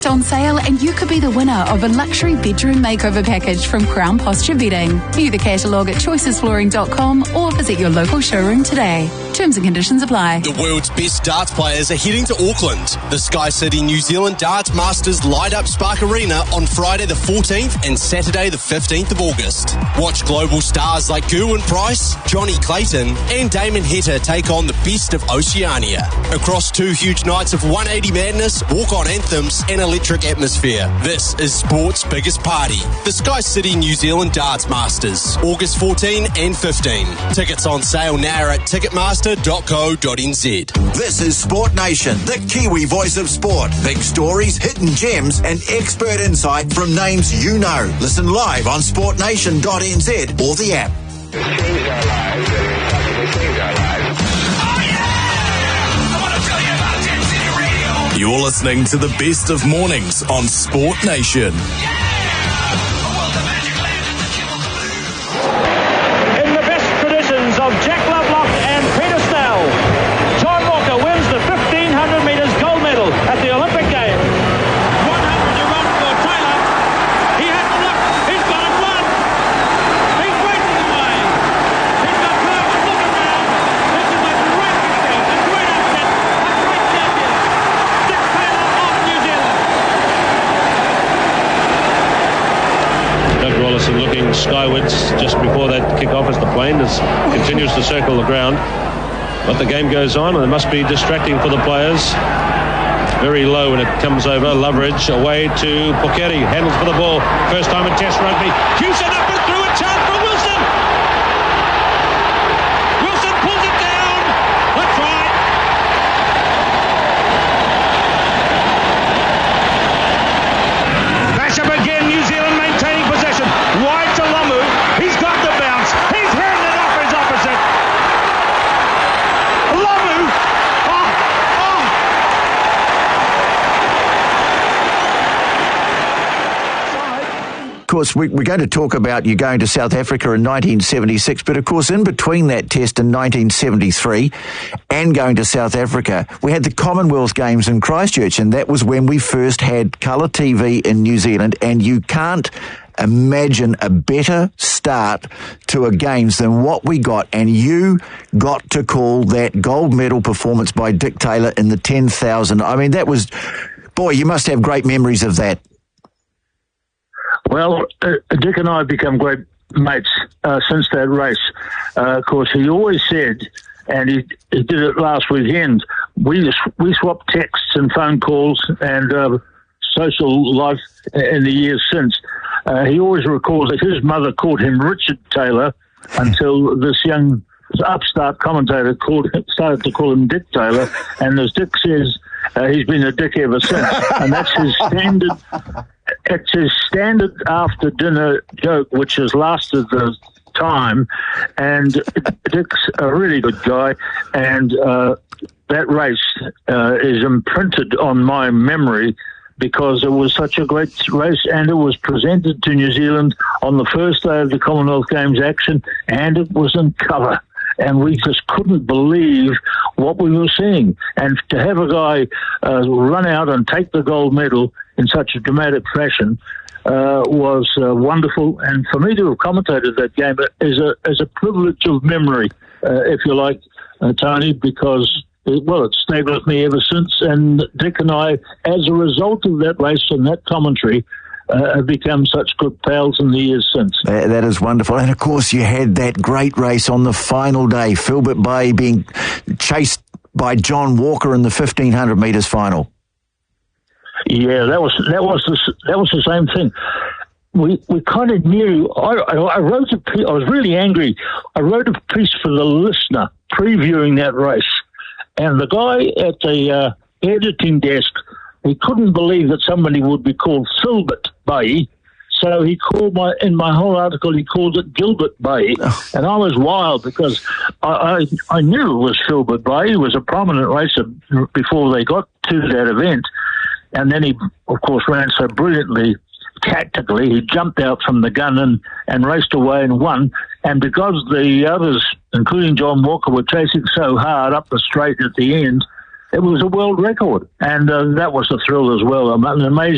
On sale, and you could be the winner of a luxury bedroom makeover package from Crown Posture Bedding. View the catalogue at choicesflooring.com or visit your local showroom today. Terms and conditions apply. The world's best darts players are heading to Auckland. The Sky City New Zealand Darts Masters light up Spark Arena on Friday the 14th and Saturday the 15th of August. Watch global stars like Gerwyn Price, Johnny Clayton and Damon Heta take on the best of Oceania. Across 2 huge nights of 180 madness, walk-on anthems and electric atmosphere. This is sport's biggest party. The Sky City New Zealand Darts Masters, August 14 and 15. Tickets on sale now at ticketmaster.co.nz. This is Sport Nation, the Kiwi voice of sport. Big stories, hidden gems and expert insight from names you know. Listen live on sportnation.nz or the app. You're listening to the best of mornings on Sport Nation. In the best traditions of Jack Lovelock and Peter Snell, John Walker wins the 1500 metres gold medal at the Olympic Games. 100 to run for Taylor. He had to look. He's got it won. He's racing away. He's got Clark looking round. This is a great success, a great upset, a great champion. Dick Taylor of New Zealand. Doug Rollison looking skywards just before that kick-off as the plane continues to circle the ground. But the game goes on and it must be distracting for the players. Very low when it comes over. Loveridge away to Pukeri. Handles for the ball. First time in Test rugby. Hewson up and through. A chance for Wilson. Wilson pulls it down. That's right. Basham again. New Zealand maintaining possession. Wide to Lamu. He's got the bounce. He's handed off his opposite. Lamu. Of course, we're going to talk about you going to South Africa in 1976, but of course, in between that test in 1973 and going to South Africa, we had the Commonwealth Games in Christchurch, and that was when we first had colour TV in New Zealand, and you can't imagine a better start to a games than what we got, and you got to call that gold medal performance by Dick Taylor in the 10,000. I mean, that was, boy, you must have great memories of that. Well, Dick and I have become great mates since that race. Of course, he always said, and he did it last weekend, we swapped texts and phone calls and social life in the years since. He always recalls that his mother called him Richard Taylor until this young upstart commentator started to call him Dick Taylor, and as Dick says, he's been a dick ever since. And that's his standard. It's his standard after dinner joke, which has lasted the time. And Dick's a really good guy, and that race is imprinted on my memory because it was such a great race, and it was presented to New Zealand on the first day of the Commonwealth Games action, and it was in colour. And we just couldn't believe what we were seeing. And to have a guy run out and take the gold medal in such a dramatic fashion was wonderful. And for me to have commentated that game is a privilege of memory, if you like, Tony, because it stayed with me ever since. And Dick and I, as a result of that race and that commentary, have become such good pals in the years since. That is wonderful. And of course, you had that great race on the final day, Filbert Bay being chased by John Walker in the 1500 metres final. Yeah, that was the same thing. We kind of knew. I wrote a piece. I was really angry. I wrote a piece for the Listener previewing that race, and the guy at the editing desk, he couldn't believe that somebody would be called Filbert Bay, so he called in my whole article, he called it Gilbert Bay, and I was wild because I knew it was Filbert Bay. He was a prominent racer before they got to that event, and then he, of course, ran so brilliantly tactically. He jumped out from the gun and raced away and won, and because the others, including John Walker, were chasing so hard up the straight at the end, it was a world record, and that was a thrill as well. An amazing